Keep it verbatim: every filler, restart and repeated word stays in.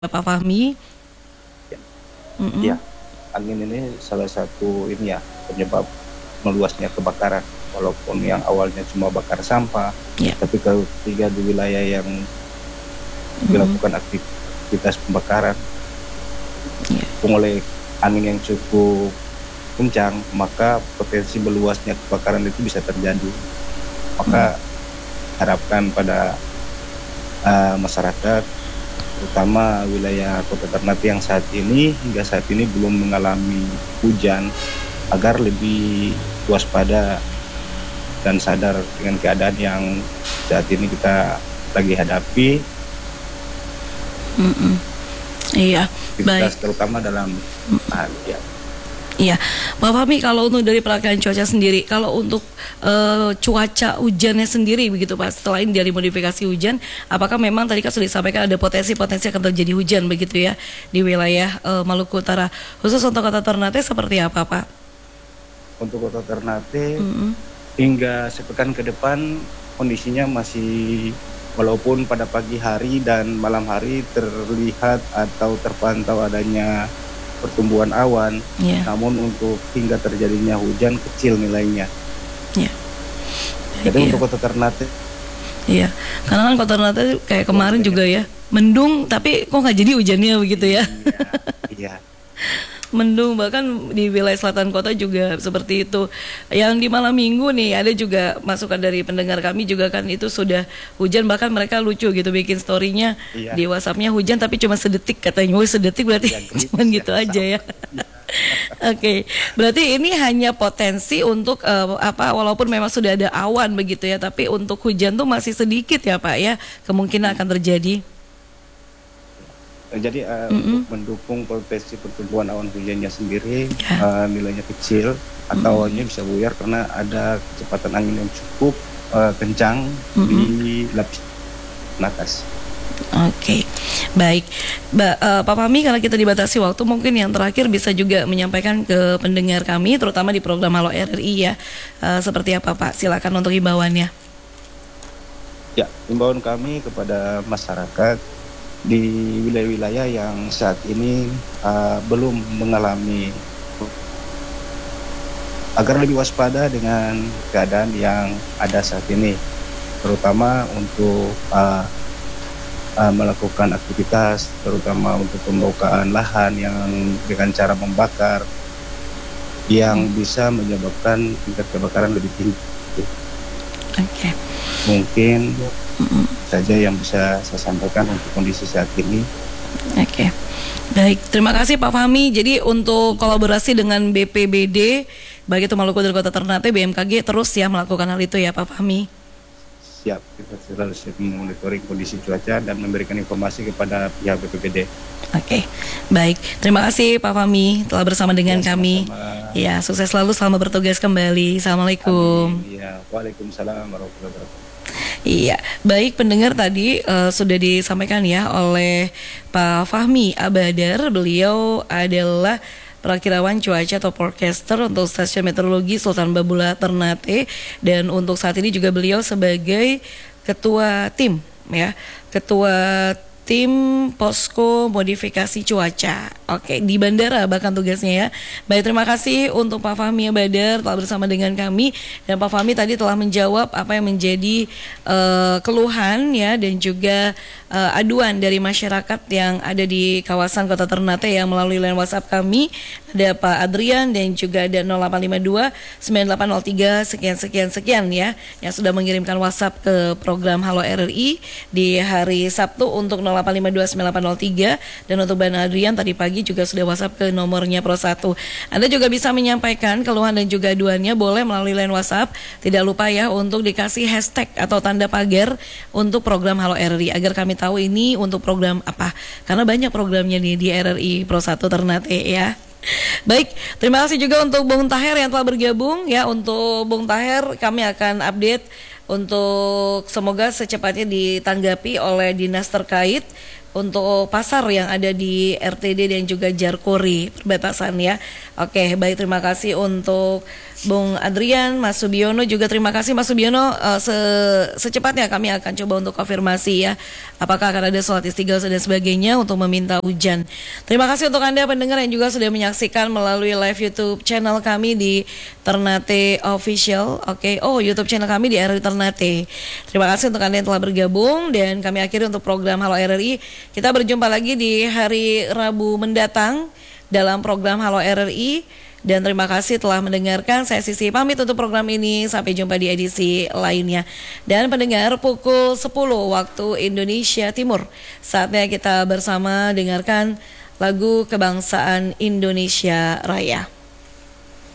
Bapak Fahmi. Ya, Mm-mm. angin ini salah satu ini ya penyebab meluasnya kebakaran. Walaupun yang awalnya cuma bakar sampah, Ya. tapi kalau tiga di wilayah yang Mm-mm. dilakukan aktivitas pembakaran Ya. oleh angin yang cukup kencang, maka potensi meluasnya kebakaran itu bisa terjadi. Mm. Maka harapkan pada uh, masyarakat, terutama wilayah Kota Ternate yang saat ini hingga saat ini belum mengalami hujan, agar lebih waspada dan sadar dengan keadaan yang saat ini kita lagi hadapi, Mm-mm. Iya, baik. aktivitas terutama dalam ah, ya. Iya, Pak Fahmi, kalau untuk dari perakiraan cuaca sendiri, kalau untuk eh, cuaca hujannya sendiri begitu Pak, selain dari modifikasi hujan, apakah memang tadi kan sudah disampaikan ada potensi-potensi akan terjadi hujan begitu ya di wilayah eh, Maluku Utara, khusus untuk Kota Ternate seperti apa Pak? Untuk Kota Ternate Mm-mm. hingga sepekan ke depan kondisinya masih, walaupun pada pagi hari dan malam hari terlihat atau terpantau adanya pertumbuhan awan, Iya, namun untuk hingga terjadinya hujan kecil nilainya. iya, baik Jadi ya. untuk Kota Ternate, Iya, karena kan Kota Ternate kayak kemarin juga ya, mendung tapi kok nggak jadi hujannya begitu ya. iya, iya, Mendung, bahkan di wilayah selatan kota juga seperti itu. Yang di malam minggu nih ada juga masukan dari pendengar kami juga kan itu sudah hujan, bahkan mereka lucu gitu bikin storynya iya, di WhatsAppnya hujan tapi cuma sedetik katanya. Wah, sedetik berarti yang kritis cuman ya, gitu aja ya. sama. Oke, berarti ini hanya potensi untuk eh, apa? Walaupun memang sudah ada awan begitu ya, tapi untuk hujan tuh masih sedikit ya Pak ya, kemungkinan akan terjadi. Jadi uh, untuk Mm-mm. mendukung potensi pertumbuhan awan hujannya sendiri, Ya. uh, nilainya kecil atau Mm-mm. awannya bisa buyar karena ada kecepatan angin yang cukup uh, kencang Mm-mm. di lapis atas. Oke, baik, ba- eh, Pak Fahmi, karena kita dibatasi waktu, mungkin yang terakhir bisa juga menyampaikan ke pendengar kami, terutama di program Halo R R I ya, Eh, seperti apa Pak? Silakan untuk himbauannya. Ya, imbauan kami kepada masyarakat di wilayah-wilayah yang saat ini uh, belum mengalami, agar lebih waspada dengan keadaan yang ada saat ini, terutama untuk uh, uh, melakukan aktivitas, terutama untuk pembukaan lahan yang dengan cara membakar yang Hmm. bisa menyebabkan tingkat kebakaran lebih tinggi. Oke. Mungkin Mm-mm. saja yang bisa saya sampaikan untuk kondisi saat ini. Oke, baik, terima kasih Pak Fahmi. Jadi untuk kolaborasi dengan B P B D, baik itu Maluku dan Kota Ternate, B M K G terus ya melakukan hal itu ya Pak Fahmi. Siap, kita selalu siap monitoring kondisi cuaca dan memberikan informasi kepada pihak B P B D. Oke, baik, terima kasih Pak Fahmi telah bersama dengan Ya, kami. sama-sama. Ya, sukses selalu, selamat bertugas kembali. Assalamualaikum. Amin. Ya, Waalaikumsalam warahmatullahi wabarakatuh. Iya, baik pendengar tadi eh, sudah disampaikan ya oleh Pak Fahmi Abadar. Beliau adalah perakirawan cuaca atau forecaster untuk stasiun meteorologi Sultan Babula Ternate, dan untuk saat ini juga beliau sebagai ketua tim ya, ketua tim posko modifikasi cuaca. Oke, di bandara bahkan tugasnya ya. Baik, terima kasih untuk Pak Fahmi Badar telah bersama dengan kami, dan Pak Fahmi tadi telah menjawab apa yang menjadi eh, keluhan ya, dan juga eh, aduan dari masyarakat yang ada di kawasan Kota Ternate yang melalui line WhatsApp kami. Ada Pak Adrian dan juga ada nol delapan lima dua sembilan delapan nol tiga sekian sekian sekian ya, yang sudah mengirimkan WhatsApp ke program Halo R R I di hari Sabtu untuk nol delapan lima dua sembilan delapan nol tiga, dan untuk Bang Adrian tadi pagi juga sudah WhatsApp ke nomornya Pro satu. Anda juga bisa menyampaikan keluhan dan juga aduannya boleh melalui line WhatsApp. Tidak lupa ya untuk dikasih hashtag atau tanda pagar untuk program Halo R R I agar kami tahu ini untuk program apa. Karena banyak programnya nih di R R I Pro satu Ternate ya. Baik, terima kasih juga untuk Bung Taher yang telah bergabung ya. Untuk Bung Taher kami akan update untuk semoga secepatnya ditanggapi oleh dinas terkait untuk pasar yang ada di R T D dan juga Jarkori perbatasan ya. Oke, baik, terima kasih untuk Bung Adrian, Mas Subiono juga terima kasih Mas Subiono. Uh, se- secepatnya kami akan coba untuk konfirmasi ya, apakah akan ada sholat istighfar dan sebagainya untuk meminta hujan. Terima kasih untuk Anda pendengar yang juga sudah menyaksikan melalui live YouTube channel kami di Ternate Official. Oke, oh YouTube channel kami di R R I Ternate. Terima kasih untuk Anda yang telah bergabung dan kami akhiri untuk program Halo R R I. Kita berjumpa lagi di hari Rabu mendatang dalam program Halo R R I. Dan terima kasih telah mendengarkan. Saya Sisi pamit untuk program ini. Sampai jumpa di edisi lainnya. Dan pendengar, pukul sepuluh waktu Indonesia Timur, saatnya kita bersama dengarkan lagu kebangsaan Indonesia Raya.